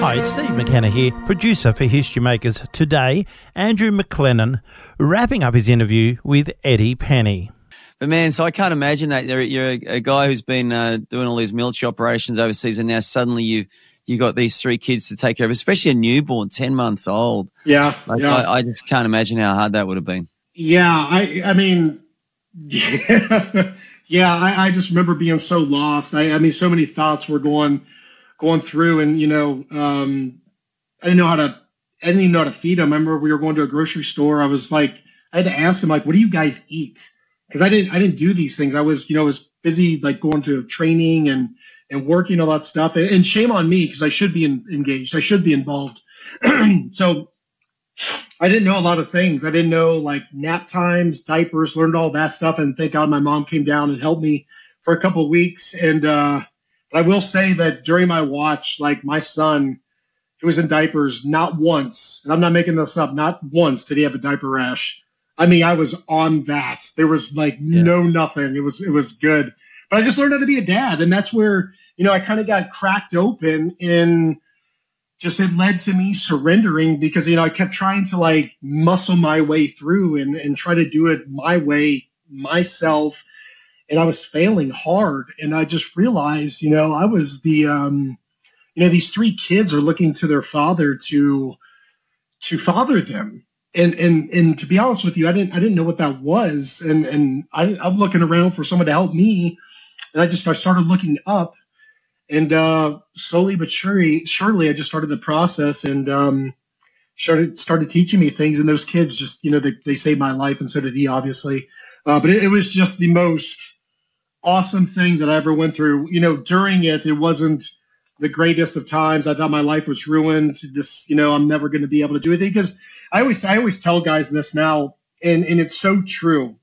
Hi, it's Steve McKenna here, producer for History Makers. Today, Andrew McLennan wrapping up his interview with Eddie Penny. But man, so I can't imagine that you're a guy who's been doing all these military operations overseas, and now suddenly you got these three kids to take care of, especially a newborn, 10 months old. Yeah, I just can't imagine how hard that would have been. Yeah, I mean, yeah, I just remember being so lost. I mean, so many thoughts were going through, and I didn't even know how to feed them. I remember we were going to a grocery store. I had to ask him, like, what do you guys eat? Because I didn't do these things. I was busy like going to training and working, all that stuff. And shame on me, because I should be engaged. I should be involved. So I didn't know a lot of things. I didn't know like nap times, diapers, learned all that stuff. And thank God my mom came down and helped me for a couple of weeks. And but I will say that during my watch, like my son, he was in diapers not once. And I'm not making this up. Not once did he have a diaper rash. I mean, I was on that. There was like nothing. It was good. But I just learned how to be a dad. And that's where, I kind of got cracked open, and just it led to me surrendering, because, I kept trying to like muscle my way through and try to do it my way, myself. And I was failing hard. And I just realized, I was these three kids are looking to their father to father them. And to be honest with you, I didn't know what that was. And I'm looking around for someone to help me. And I started looking up, and slowly but surely I just started the process, and started teaching me things. And those kids just, they saved my life, and so did he, obviously. But it was just the most awesome thing that I ever went through. During it wasn't the greatest of times. I thought my life was ruined. I'm never going to be able to do anything, because I always tell guys this now, and it's so true,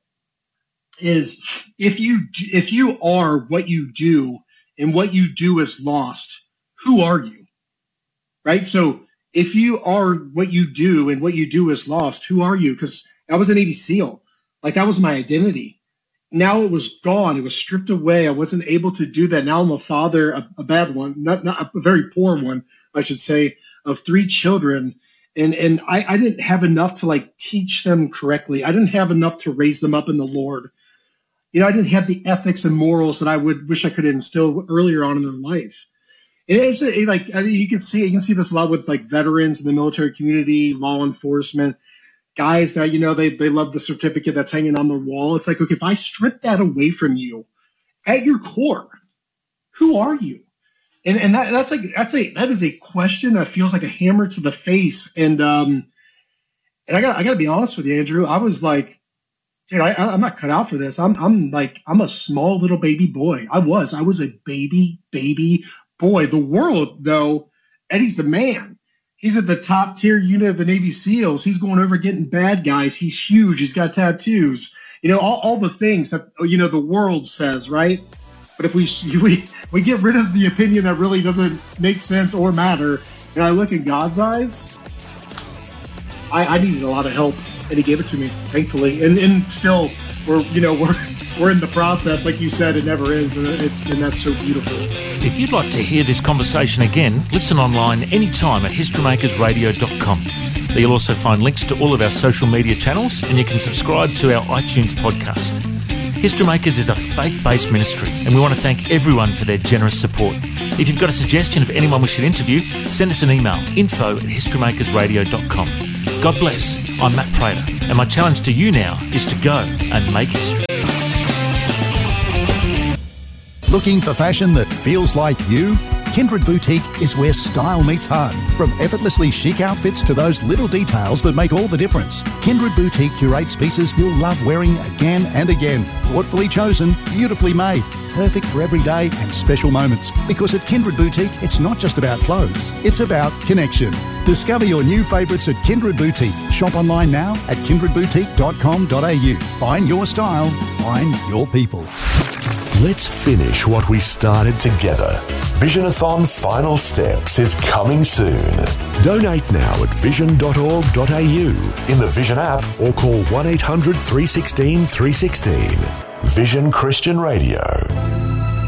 is if you are what you do, and what you do is lost, who are you? Right? So if you are what you do and what you do is lost, who are you? Because I was a Navy SEAL. Like, that was my identity. Now it was gone. It was stripped away. I wasn't able to do that. Now I'm a father, a bad one, not a very poor one, I should say, of three children. And I didn't have enough to like teach them correctly. I didn't have enough to raise them up in the Lord. I didn't have the ethics and morals that I would wish I could instill earlier on in their life. You can see this a lot with like veterans in the military community, law enforcement, guys that, they love the certificate that's hanging on the wall. It's like, okay, if I strip that away from you at your core, who are you? And that is a question that feels like a hammer to the face. And I gotta be honest with you, Andrew. I was like, dude, I'm not cut out for this. I'm a small little baby boy. I was a baby boy. The world, though, Eddie's the man. He's at the top tier unit of the Navy SEALs. He's going over getting bad guys. He's huge. He's got tattoos. All the things that the world says, right? But if we get rid of the opinion that really doesn't make sense or matter, and I look in God's eyes, I needed a lot of help, and He gave it to me, thankfully. And still, we're in the process, like you said. It never ends, and that's so beautiful. If you'd like to hear this conversation again, listen online anytime at historymakersradio.com. There you'll also find links to all of our social media channels, and you can subscribe to our iTunes podcast. History Makers is a faith-based ministry, and we want to thank everyone for their generous support. If you've got a suggestion of anyone we should interview, send us an email, info@historymakersradio.com. God bless. I'm Matt Prater, and my challenge to you now is to go and make history. Looking for fashion that feels like you? Kindred Boutique is where style meets heart. From effortlessly chic outfits to those little details that make all the difference. Kindred Boutique curates pieces you'll love wearing again and again. Thoughtfully chosen, beautifully made. Perfect for every day and special moments. Because at Kindred Boutique, it's not just about clothes, it's about connection. Discover your new favourites at Kindred Boutique. Shop online now at kindredboutique.com.au. Find your style, find your people. Let's finish what we started together. Visionathon Final Steps is coming soon. Donate now at vision.org.au in the Vision app or call 1-800-316-316. Vision Christian Radio.